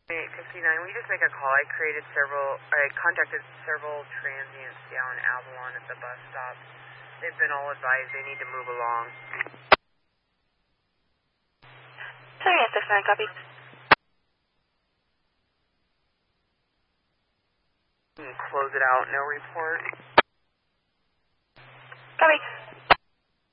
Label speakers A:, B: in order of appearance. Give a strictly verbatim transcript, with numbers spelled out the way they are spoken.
A: eight fifty-nine, will you just make a call? I created several, I contacted several transients down Avalon at the bus stop. They've been all advised they need to move along.
B: Sorry, yes, that's fine, copy.
A: Close it out, no report.
B: Copy.